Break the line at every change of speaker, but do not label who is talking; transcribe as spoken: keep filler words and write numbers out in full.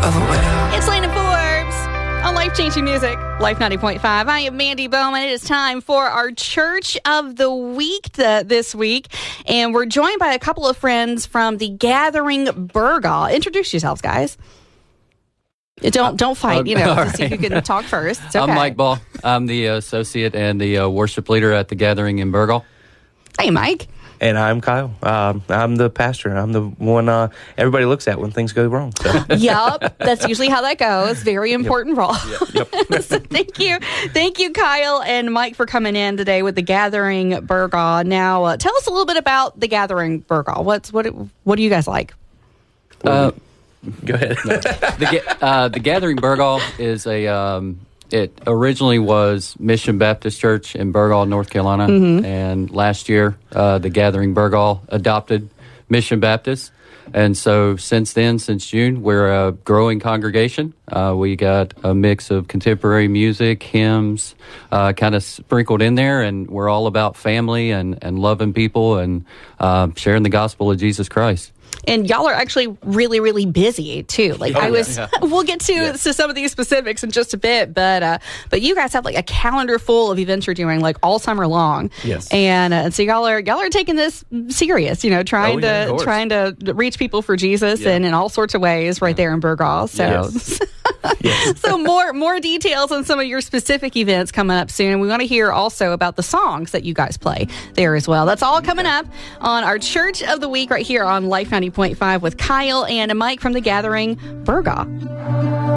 of a will.
It's Landon Forbes on Life Changing Music, Life ninety point five. I am Mandy Bowman. It is time for our Church of the Week th- this week, and we're joined by a couple of friends from the Gathering Burgaw. Introduce yourselves, guys. Don't don't fight, you know, to
right.
see who can talk first. It's okay.
I'm Mike Ball. I'm the associate and the uh, worship leader at the Gathering in Burgaw.
Hey, Mike.
And I'm Kyle. Um, I'm the pastor. I'm the one uh, everybody looks at when things go wrong. So.
Yep, that's usually how that goes. Very important
Yep.
role.
Yep. Yep.
So thank you. Thank you, Kyle and Mike, for coming in today with the Gathering Burgaw. Now, uh, tell us a little bit about the Gathering Burgaw. What's what? What do you guys like?
Uh,
Go ahead.
the, Ga- uh, the Gathering Burgaw is a. Um, it originally was Mission Baptist Church in Burgaw, North Carolina,
Mm-hmm.
and last year uh, the Gathering Burgaw adopted Mission Baptist, and so since then, since June, we're a growing congregation. Uh, we got a mix of contemporary music, hymns, uh, kind of sprinkled in there, and we're all about family and, and loving people and uh, sharing the gospel of Jesus Christ.
And y'all are actually really, really busy too. Like
Oh,
I was,
yeah.
we'll get to,
Yeah.
to some of these specifics in just a bit, but uh, but you guys have like a calendar full of events you're doing like all summer long.
Yes.
And uh, so y'all are y'all are taking this serious, you know, trying
Oh, yeah, of
to
course.
trying to reach people for Jesus
Yeah.
and in all sorts of ways right there in Burgaw. So.
Yes. Yes.
So more more details on some of your specific events coming up soon. And we want to hear also about the songs that you guys play there as well. That's all coming up on our Church of the Week right here on Life ninety point five with Kyle and Mike from the Gathering Burgaw.